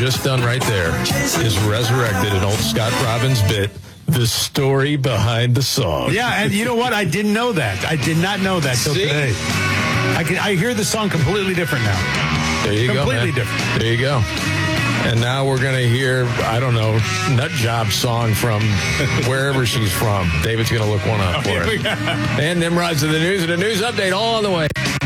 just done right there is resurrected an old Scott Robbins bit, the story behind the song. Yeah, and you know what? I didn't know that. I did not know that till today. I hear the song completely different now. There you go, completely man. different. There you go. And now we're going to hear, I don't know, Nut Job song from wherever she's from. David's going to look one up for us. And Nimrod's in the news and a news update all on the way.